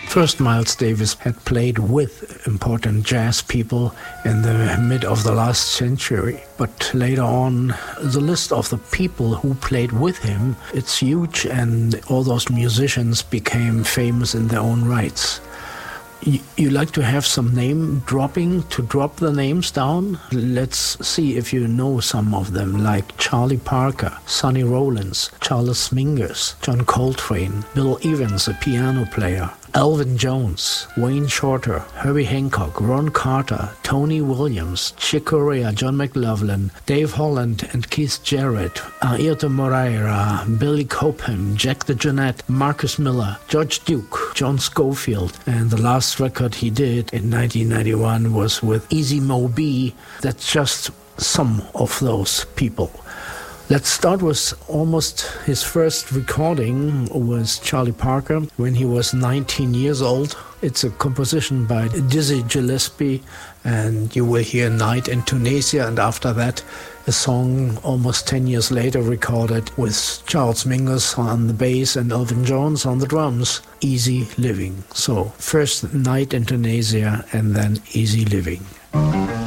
First, Miles Davis had played with important jazz people in the mid of the last century. But later on, the list of the people who played with him, it's huge, and all those musicians became famous in their own rights. You like to have some name dropping, to drop the names down? Let's see if you know some of them, like Charlie Parker, Sonny Rollins, Charles Mingus, John Coltrane, Bill Evans, a piano player, Elvin Jones, Wayne Shorter, Herbie Hancock, Ron Carter, Tony Williams, Chick Corea, John McLaughlin, Dave Holland and Keith Jarrett, Airto Moreira, Billy Cobham, Jack DeJohnette, Marcus Miller, George Duke, John Scofield, and the last record he did in 1991 was with Easy Mo Bee. That's just some of those people. Let's start with almost his first recording was Charlie Parker when he was 19 years old. It's a composition by Dizzy Gillespie, and you will hear Night in Tunisia, and after that a song almost 10 years later recorded with Charles Mingus on the bass and Elvin Jones on the drums, Easy Living. So first Night in Tunisia and then Easy Living.